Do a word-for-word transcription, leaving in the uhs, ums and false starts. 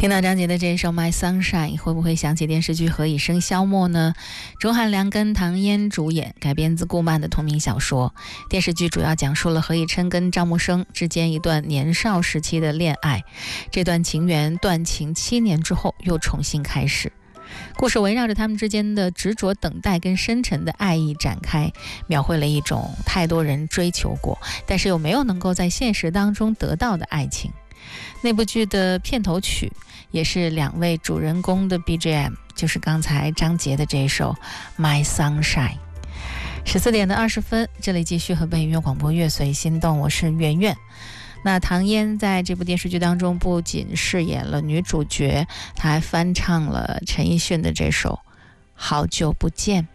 听到张杰的这一首《My Sunshine》，会不会想起电视剧《何以笙箫默》呢？钟汉良跟唐嫣主演，改编自顾漫的同名小说。电视剧主要讲述了何以琛跟赵木生之间一段年少时期的恋爱，这段情缘断情七年之后又重新开始。故事围绕着他们之间的执着等待跟深沉的爱意展开，描绘了一种太多人追求过，但是又没有能够在现实当中得到的爱情。那部剧的片头曲也是两位主人公的 B G M， 就是刚才张杰的这一首 My Sunshine。 十四点的二十分，这里继续和北音乐广播乐随心动，我是圆圆。那唐嫣在这部电视剧当中不仅饰演了女主角，她还翻唱了陈奕迅的这首好久不见。